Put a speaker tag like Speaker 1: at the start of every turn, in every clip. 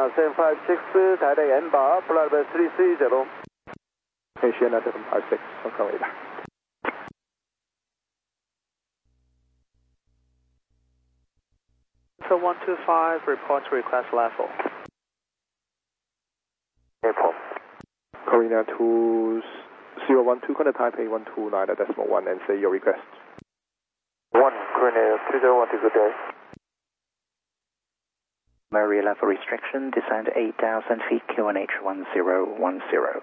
Speaker 1: 756, Thailand Ember, flight level 330.
Speaker 2: Asiana 756, Hong Kong ABA.
Speaker 3: So 125, report to request level.
Speaker 1: Airport.
Speaker 2: Korea 2012, contact Taipei 129.1 and say your request.
Speaker 1: 1, Korea 2012, good day.
Speaker 4: Murray level restriction, descend 8,000 feet, QNH 1010.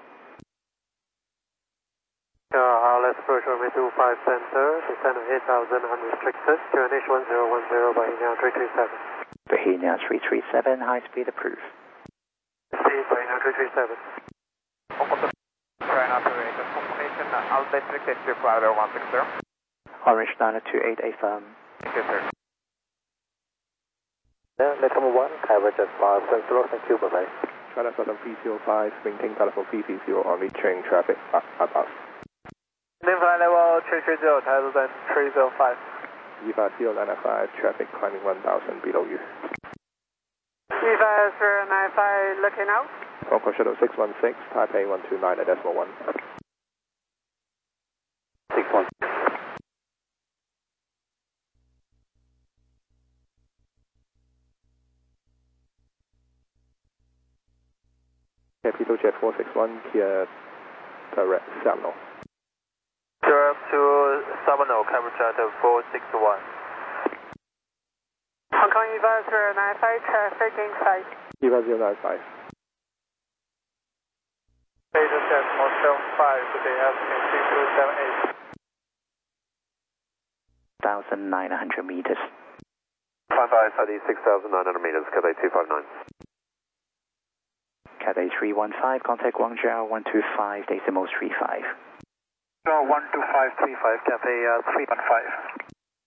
Speaker 1: Let's approach runway 25 center, descend 8,000 unrestricted, QNH 1010, Bahia 337.
Speaker 4: Bahia 337, high speed approved.
Speaker 1: See, Bahia 337.
Speaker 5: Train operator, confirmation, outlet request to flight 160.
Speaker 4: Orange 928, affirm.
Speaker 5: Thank you, sir.
Speaker 1: Net number 1, Average 570, thank you, bye-bye.
Speaker 2: China Southern 305, maintain telephone 330 on reaching traffic above.
Speaker 3: Flight level 330, Thailand 305.
Speaker 2: E5095, traffic climbing 1000 below you.
Speaker 3: E5095, looking out.
Speaker 2: Hong Kong Shuttle 616, Taipei 129.1.
Speaker 1: 616.
Speaker 2: Capital Jet 461, clear direct Seminole.
Speaker 1: Zero to Seminole, coverage at 461.
Speaker 3: Hong Kong E5095, traffic inside.
Speaker 2: E5095.
Speaker 3: Beta Jet 475, good day, asking 3278.
Speaker 4: 1,900 meters.
Speaker 1: 6,900 meters, Cathay 259.
Speaker 4: Cathay 315, contact Guangzhou 125, decimal 35.
Speaker 3: 12535, Cathay 315.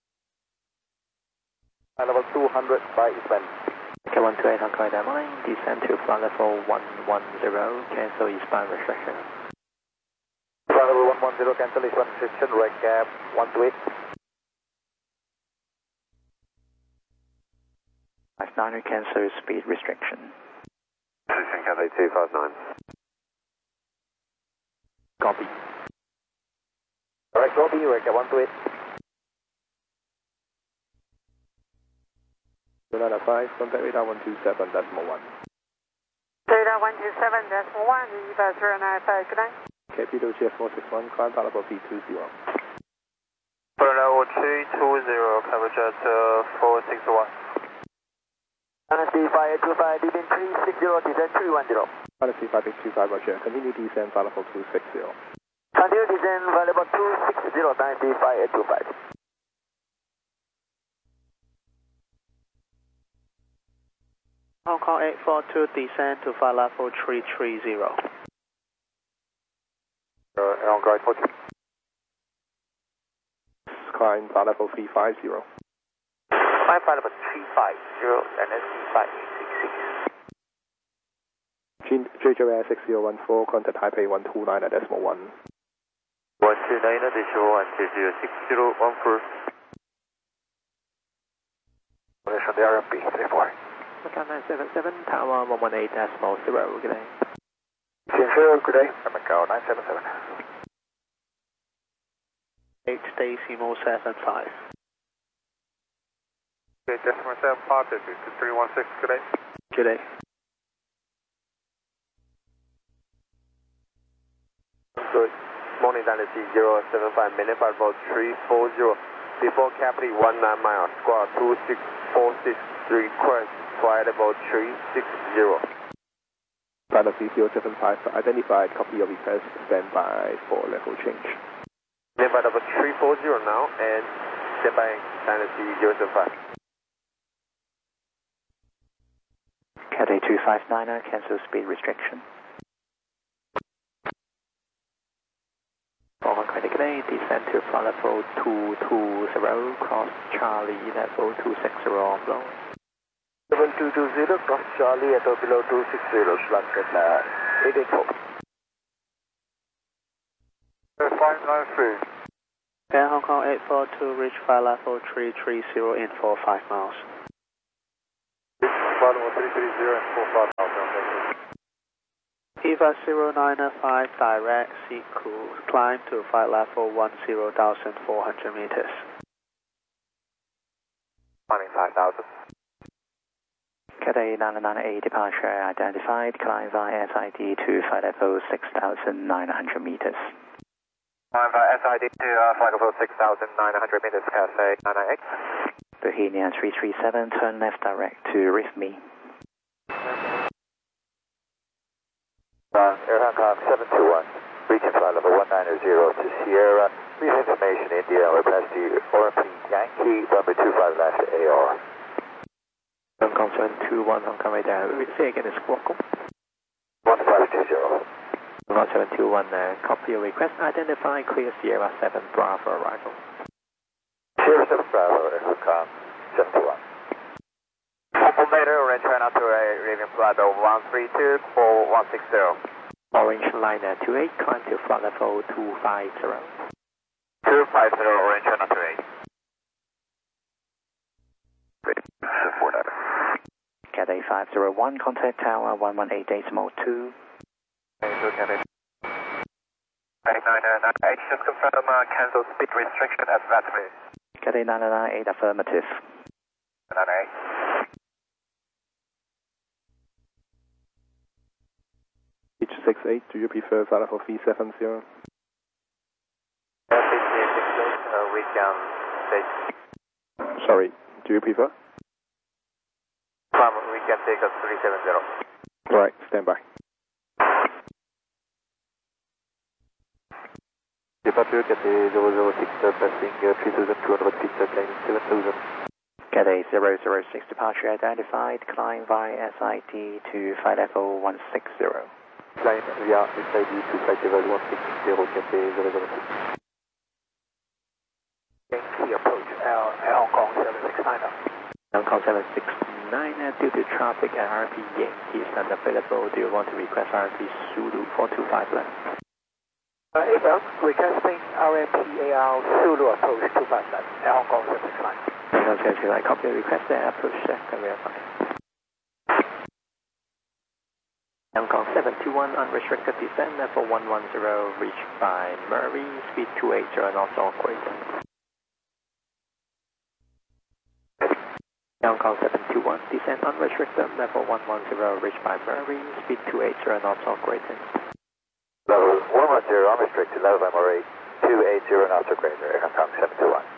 Speaker 1: Level 200 by Eastman.
Speaker 4: K128 Hong Kong Airline, descend to flight level 110, cancel eastbound restriction.
Speaker 1: Flight level 110, cancel eastbound restriction, right gap 128.
Speaker 4: 59er, cancel speed restriction.
Speaker 1: Restriction Cathay 259.
Speaker 2: Copy.
Speaker 1: Alright, copy, right gap 128.
Speaker 2: 295, contact radar 127.1.
Speaker 3: Radar 127.1, E5095, good night.
Speaker 2: Capital Jet 461, climb level 320.
Speaker 1: Flight level 320, coverage at 461. C5825, descend 360, descend 310.
Speaker 2: Fantasy 5625, Roger. Continue descend, flight level 260.
Speaker 1: Continue descend, flight level 260, Fantasy 5825.
Speaker 3: Hong Kong 842, descend to flight level 330.
Speaker 1: Hong Kong 842.
Speaker 2: Climb flight level 350.
Speaker 1: Climb flight level 350, and then C5866.
Speaker 2: JJR 6014, contact Taipei 129.1.
Speaker 1: 129.1206014. Position the RMB 34.
Speaker 4: Macau 977, Tower 118.0, good day.
Speaker 1: Sincere, good day. Macau 977.
Speaker 3: 8 decimal 75.
Speaker 1: Okay, decimal 75, 316, good day.
Speaker 3: Good day.
Speaker 1: Good morning, Dynasty 075, minute by about 340. Before Capri 19 miles, squad 2646, request flight about 360.
Speaker 2: Fantasy 075, identified, copy your request, stand by for level change.
Speaker 1: Stand by level 340 now, and stand by Dynasty 075.
Speaker 4: Cathay 259er, cancel speed restriction. Hong Kong good day, descend to flight level 220, cross Charlie level 260 below.
Speaker 1: Level 220, cross Charlie at or below 260, slot at 884. 593.
Speaker 3: Air Hong Kong 842, reach flight level 330 in 45 miles.
Speaker 1: Flight level 330 and 45 miles.
Speaker 3: Viva 095 direct, seat cool, climb to flight level 10,400 meters.
Speaker 5: Climbing 5,000.
Speaker 4: Cathay 998 departure identified, climb via SID to flight level 6,900 meters.
Speaker 5: Climb via SID to flight level 6,900 meters, Cathay 998.
Speaker 4: Bohemian 337, turn left direct to RIFME.
Speaker 1: Air Hong Kong 721, reaching flight level 190 to Sierra. Brief information, India, request to OMP Yankee, number 25 left AR.
Speaker 4: Hong Kong 721, Hong Kong radar. Say again, it's Qualcomm.
Speaker 1: 1520.
Speaker 4: Hong Kong 721, copy your request. Identify, clear Sierra 7 Bravo arrival.
Speaker 1: Sierra 7 Bravo, Air Hong Kong 721.
Speaker 5: Later, orange China to leaving flight level 132 for 160.
Speaker 4: Orange liner 28, climb to flight level 250.
Speaker 5: 250, orange China to 8. 49.
Speaker 4: Cathay 501, contact tower 118.2.
Speaker 5: Cathay 998, just confirm cancel speed restriction at Vatry.
Speaker 4: Cathay 998, affirmative.
Speaker 5: 998.
Speaker 2: H68, do you prefer flight level 370?
Speaker 5: We can take.
Speaker 2: Sorry, do you prefer?
Speaker 5: We can take a 370.
Speaker 2: Right, stand by.
Speaker 1: Departure Cathay 006, passing 3,200 feet, climbing 7,000.
Speaker 4: Cathay 006, departure identified, climb via SID to flight level 160.
Speaker 1: Climb via SID to flight level 160, Cathay 006.
Speaker 3: Yankee approach Hong Kong 769.
Speaker 4: Hong Kong 769, due to traffic at RP Yankee is unavailable. Do you want to request RP Zulu 425 left?
Speaker 3: April, requesting RMPAR Zulu approach 257 at Hong Kong 769.
Speaker 4: Hong Kong 769, copy request and approach check and verify. Hong Kong 721, unrestricted descent, level 110, reached by Murray, speed 280 knots operating. Hong Kong 721, descent unrestricted, level 110, reached by Murray, speed 280 knots operating.
Speaker 1: Level 110, unrestricted, level Murray, 280 knots operating, Hong Kong 721.